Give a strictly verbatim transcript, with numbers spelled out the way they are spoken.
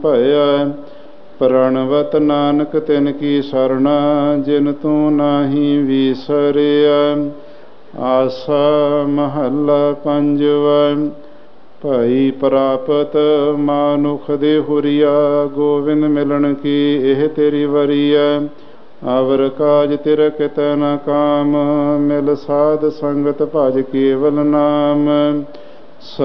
ਭਇਆ। ਪ੍ਰਣਵਤ ਨਾਨਕ ਤਿਨ ਕੀ ਸਰਣਾ, ਜਿਨ ਤੂੰ ਨਾਹੀ ਵਿਸਰਿਆ। ਆਸਾ ਮਹੱਲਾ ਪੰਜਵਾ। ਭਾਈ ਪ੍ਰਾਪਤ ਮਾਨੁਖ ਦੇ ਹੁਰੀਆ, ਗੋਵਿੰਦ ਮਿਲਣ ਕੀ ਇਹ ਤੇਰੀ ਵਰੀਆ। ਅਵਰ ਕਾਜ ਤਿਰ ਕਿਤੈ ਨ ਕਾਮ, ਮਿਲ ਸਾਧ ਸੰਗਤ ਭਜ ਕੇਵਲ ਨਾਮ।